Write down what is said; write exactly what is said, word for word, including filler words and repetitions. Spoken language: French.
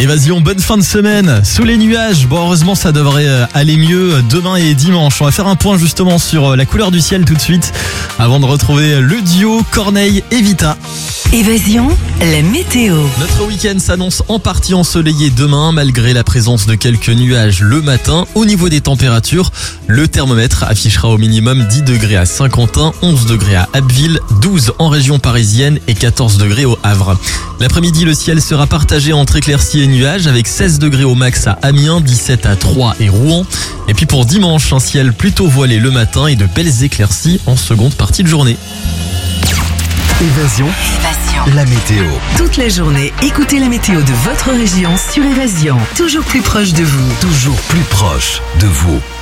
Évasion, bonne fin de semaine. Sous les nuages, bon heureusement ça devrait aller mieux demain et dimanche. On va faire un point justement sur la couleur du ciel tout de suite avant de retrouver le duo Corneille et Vita. Évasion, la météo. Notre week-end s'annonce en partie ensoleillé demain malgré la présence de quelques nuages le matin. Au niveau des températures, le thermomètre affichera au minimum dix degrés à Saint-Quentin, onze degrés à Abbeville, douze en région parisienne et quatorze degrés au Havre. L'après-midi, le ciel sera partagé entre éclaircies et nuages avec seize degrés au max à Amiens, dix-sept à Troyes et Rouen. Et puis pour dimanche, un ciel plutôt voilé le matin et de belles éclaircies en seconde partie de journée. Évasion, Évasion. La météo. Toute la journée, écoutez la météo de votre région sur Évasion. Toujours plus proche de vous. Toujours plus proche de vous.